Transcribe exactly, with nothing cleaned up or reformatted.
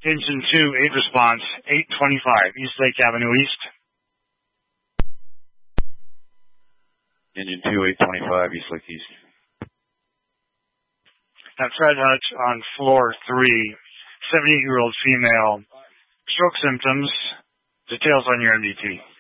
Engine two, eight response, eight twenty-five, East Lake Avenue East. Engine two, eight twenty-five, East Lake East. Now, Fred Hutch on floor three, seventy-eight-year-old female, stroke symptoms, details on your M D T.